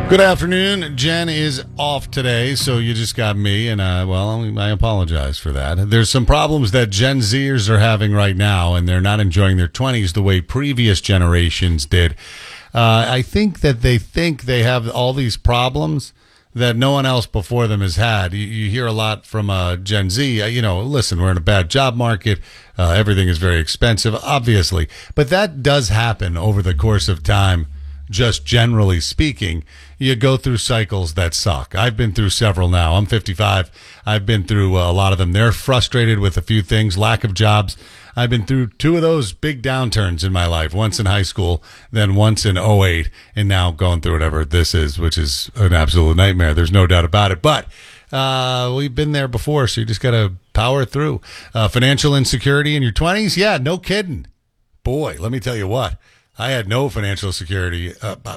Good afternoon. Jen is off today, so you just got me, and I apologize for that. There's some problems that Gen Zers are having right now, and they're not enjoying their 20s the way previous generations did. I think that they have all these problems that no one else before them has had. You hear a lot from Gen Z, listen, we're in a bad job market. Everything is very expensive, obviously. But that does happen over the course of time. Just generally speaking, you go through cycles that suck. I've been through several now. I'm 55. I've been through a lot of them. They're frustrated with a few things, lack of jobs. I've been through two of those big downturns in my life, once in high school, then once in '08, and now going through whatever this is, which is an absolute nightmare. There's no doubt about it. But we've been there before, so you just got to power through. Financial insecurity in your 20s? Yeah, no kidding. Boy, let me tell you what. I had no financial security.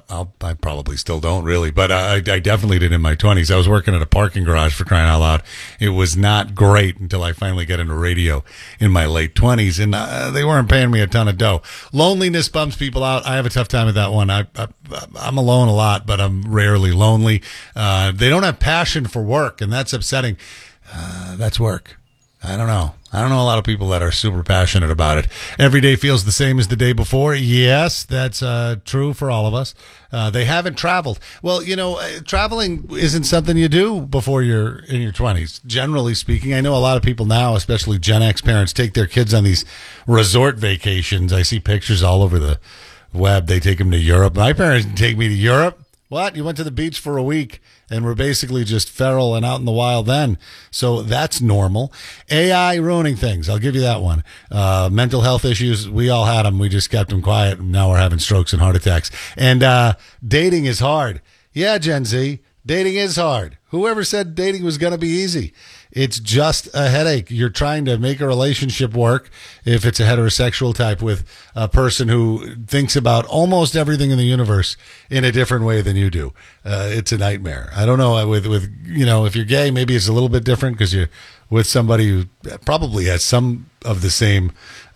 I probably still don't really, but I definitely did in my 20s. I was working at a parking garage, for crying out loud. It was not great until I finally got into radio in my late 20s, and they weren't paying me a ton of dough. Loneliness bums people out. I have a tough time with that one. I'm alone a lot, but I'm rarely lonely. They don't have passion for work, and that's upsetting. That's work. I don't know a lot of people that are super passionate about it. Every day feels the same as the day before. Yes, that's true for all of us. They haven't traveled. Well, traveling isn't something you do before you're in your 20s. Generally speaking, I know a lot of people now, especially Gen X parents, take their kids on these resort vacations. I see pictures all over the web. They take them to Europe. My parents didn't take me to Europe. What? You went to the beach for a week and were basically just feral and out in the wild then. So that's normal. AI ruining things. I'll give you that one. Mental health issues. We all had them. We just kept them quiet. And now we're having strokes and heart attacks. And dating is hard. Yeah, Gen Z. Dating is hard. Whoever said dating was going to be easy? It's just a headache. You're trying to make a relationship work if it's a heterosexual type with a person who thinks about almost everything in the universe in a different way than you do. It's a nightmare. I don't know. With if you're gay, maybe it's a little bit different because you're with somebody who probably has some of the same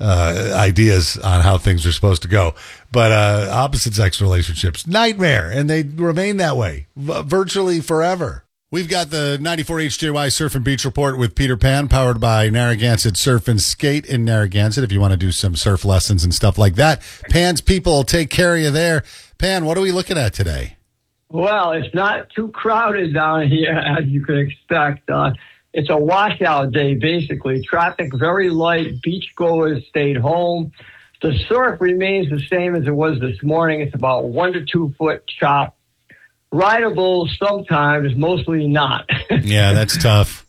ideas on how things are supposed to go. But opposite sex relationships, nightmare, and they remain that way virtually forever. We've got the 94 HJY Surf and Beach Report with Peter Pan, powered by Narragansett Surf and Skate in Narragansett. If you want to do some surf lessons and stuff like that, Pan's people will take care of you there. Pan, what are we looking at today? Well, it's not too crowded down here, as you could expect. It's a washout day, basically. Traffic very light. Beachgoers stayed home. The surf remains the same as it was this morning. It's about 1 to 2 foot chop. Rideable sometimes, mostly not. Yeah, that's tough.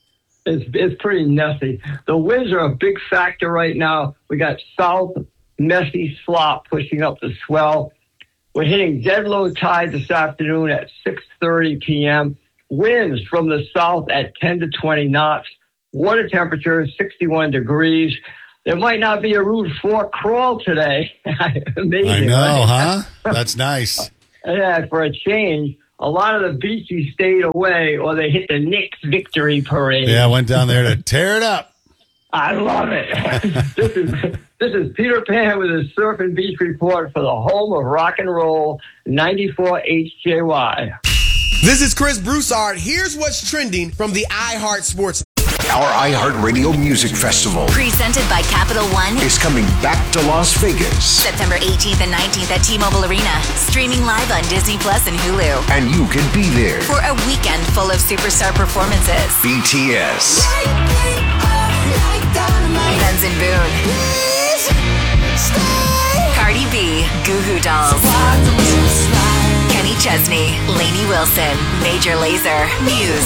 It's pretty messy. The winds are a big factor right now. We got south, messy slop pushing up the swell. We're hitting dead low tide this afternoon at 6:30 p.m. Winds from the south at 10 to 20 knots. Water temperature is 61 degrees. There might not be a Route 4 crawl today. Amazing, I know, right? huh? That's nice. Yeah, for a change, a lot of the beaches stayed away or they hit the Knicks victory parade. Yeah, I went down there to tear it up. I love it. This is Peter Pan with his Surf and Beach Report for the home of rock and roll, 94 HJY. This is Chris Broussard. Here's what's trending from the iHeart Sports. Our iHeartRadio Music Festival, presented by Capital One, is coming back to Las Vegas. September 18th and 19th at T-Mobile Arena. Streaming live on Disney Plus and Hulu. And you can be there for a weekend full of superstar performances. BTS, Benson Boone, Cardi B, Goo Goo Dolls, Kenny Chesney, Lainey Wilson, Major Lazer, Muse,